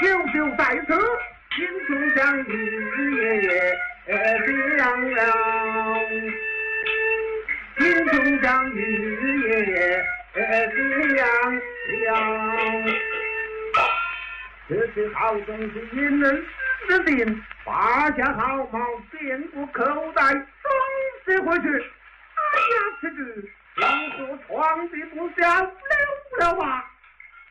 就在此，英雄将日夜亮了，英雄将日夜亮了。这是好东西引人之定，拔下毫毛，遍布口袋，装拾回去。哎呀，此举如何床底不下，溜了吧？